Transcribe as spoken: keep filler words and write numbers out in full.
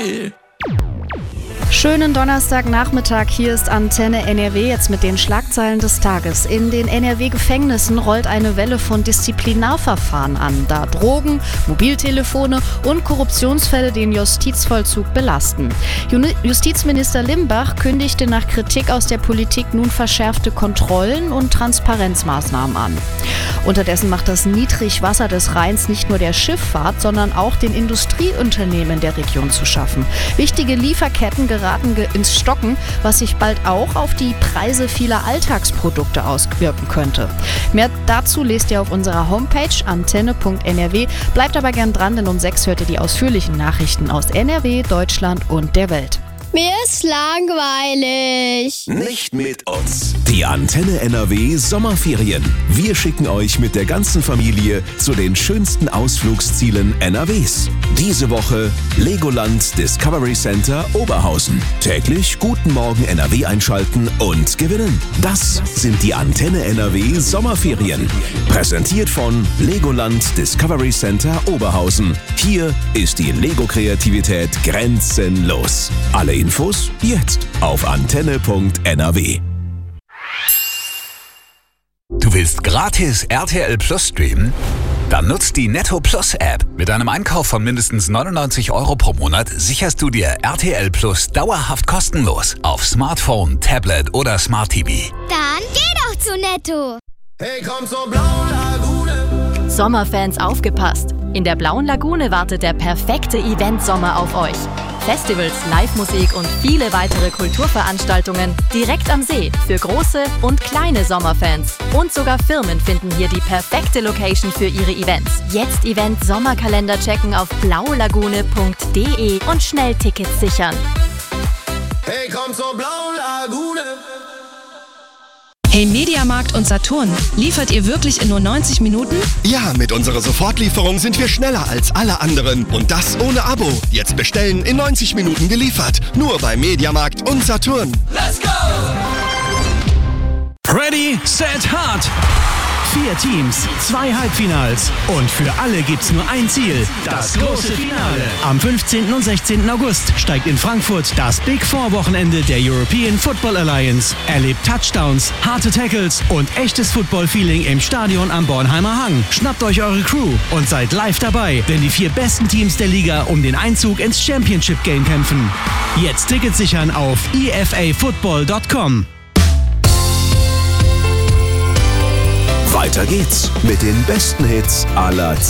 Schönen Donnerstagnachmittag, hier ist Antenne N R W jetzt mit den Schlagzeilen des Tages. In den N R W-Gefängnissen rollt eine Welle von Disziplinarverfahren an, da Drogen, Mobiltelefone und Korruptionsfälle den Justizvollzug belasten. Justizminister Limbach kündigte nach Kritik aus der Politik nun verschärfte Kontrollen und Transparenzmaßnahmen an. Unterdessen macht das Niedrigwasser des Rheins nicht nur der Schifffahrt, sondern auch den Industrieunternehmen der Region zu schaffen. Wichtige Lieferketten geraten ins Stocken, was sich bald auch auf die Preise vieler Alltagsprodukte auswirken könnte. Mehr dazu lest ihr auf unserer Homepage antenne punkt n r w. Bleibt aber gern dran, denn um sechs hört ihr die ausführlichen Nachrichten aus N R W, Deutschland und der Welt. Mir ist langweilig. Nicht mit uns. Die Antenne N R W Sommerferien. Wir schicken euch mit der ganzen Familie zu den schönsten Ausflugszielen N R Ws. Diese Woche Legoland Discovery Center Oberhausen. Täglich Guten Morgen N R W einschalten und gewinnen. Das sind die Antenne N R W Sommerferien. Präsentiert von Legoland Discovery Center Oberhausen. Hier ist die Lego-Kreativität grenzenlos. Alle Infos jetzt auf antenne punkt n r w. Du willst gratis R T L Plus streamen? Dann nutzt die Netto Plus App. Mit einem Einkauf von mindestens neunundneunzig Euro pro Monat sicherst du dir R T L Plus dauerhaft kostenlos auf Smartphone, Tablet oder Smart T V. Dann geh doch zu Netto. Hey, komm zur Blauen Lagune. Sommerfans, aufgepasst! In der Blauen Lagune wartet der perfekte Event-Sommer auf euch. Festivals, Live-Musik und viele weitere Kulturveranstaltungen direkt am See für große und kleine Sommerfans. Und sogar Firmen finden hier die perfekte Location für ihre Events. Jetzt Event-Sommerkalender checken auf blaulagune punkt d e und schnell Tickets sichern. Hey, komm zur Blauen Lagune. Hey Mediamarkt und Saturn, liefert ihr wirklich in nur neunzig Minuten? Ja, mit unserer Sofortlieferung sind wir schneller als alle anderen. Und das ohne Abo. Jetzt bestellen, in neunzig Minuten geliefert. Nur bei Mediamarkt und Saturn. Let's go! Ready, set, hard! Vier Teams, zwei Halbfinals und für alle gibt's nur ein Ziel, das große Finale. Am fünfzehnten und sechzehnten August steigt in Frankfurt das Big Four Wochenende der European Football Alliance. Erlebt Touchdowns, harte Tackles und echtes Football-Feeling im Stadion am Bornheimer Hang. Schnappt euch eure Crew und seid live dabei, wenn die vier besten Teams der Liga um den Einzug ins Championship Game kämpfen. Jetzt Tickets sichern auf e f a football punkt com. Weiter geht's mit den besten Hits aller Zeiten.